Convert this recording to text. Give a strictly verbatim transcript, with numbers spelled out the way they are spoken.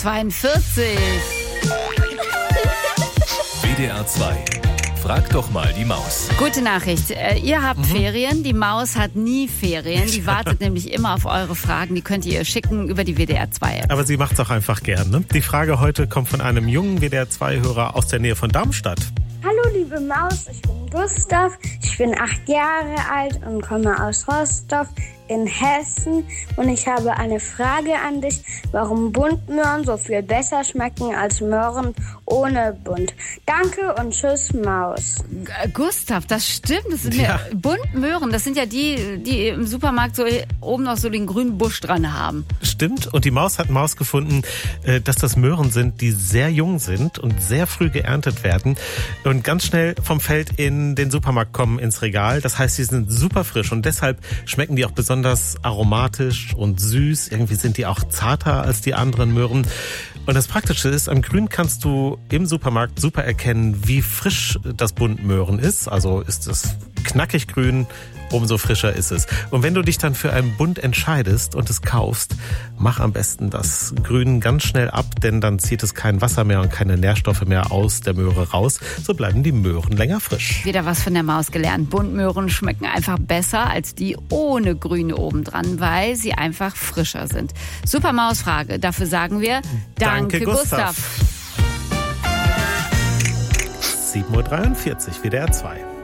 zweiundvierzig. W D R zwei. Frag doch mal die Maus. Gute Nachricht. Äh, ihr habt mhm. Ferien, die Maus hat nie Ferien. Die wartet nämlich immer auf eure Fragen. Die könnt ihr schicken über die W D R zwei App. Aber sie macht's auch einfach gern, ne? Die Frage heute kommt von einem jungen W D R zwei Hörer aus der Nähe von Darmstadt. Hallo liebe Maus, ich bin Gustav, ich bin acht Jahre alt und komme aus Rostock in Hessen und ich habe eine Frage an dich, warum Buntmöhren so viel besser schmecken als Möhren ohne Bunt. Danke und tschüss Maus. G- Gustav, das stimmt, das sind ja. ja Buntmöhren, das sind ja die, die im Supermarkt so oben noch so den grünen Busch dran haben. Stimmt, und die Maus hat Maus gefunden, dass das Möhren sind, die sehr jung sind und sehr früh geerntet werden und ganz schnell vom Feld in den Supermarkt kommen, ins Regal. Das heißt, sie sind super frisch und deshalb schmecken die auch besonders aromatisch und süß. Irgendwie sind die auch zarter als die anderen Möhren. Und das Praktische ist, am Grün kannst du im Supermarkt super erkennen, wie frisch das Buntmöhren ist. Also ist es knackig grün, umso frischer ist es. Und wenn du dich dann für einen Bunt entscheidest und es kaufst, mach am besten das Grün ganz schnell ab, denn dann zieht es kein Wasser mehr und keine Nährstoffe mehr aus der Möhre raus. So bleiben die Möhren länger frisch. Wieder was von der Maus gelernt. Buntmöhren schmecken einfach besser als die ohne Grüne obendran, weil sie einfach frischer sind. Super Mausfrage. Dafür sagen wir Danke, Danke Gustav. sieben Uhr dreiundvierzig, W D R zwei.